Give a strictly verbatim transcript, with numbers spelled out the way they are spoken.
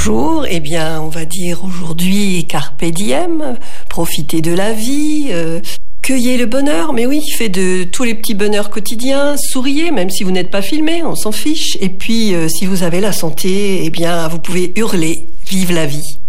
Bonjour, eh bien on va dire aujourd'hui carpe diem, profitez de la vie, euh, cueillez le bonheur, mais oui, faites de tous les petits bonheurs quotidiens, souriez, même si vous n'êtes pas filmé, on s'en fiche. Et puis euh, si vous avez la santé, eh bien vous pouvez hurler, vive la vie.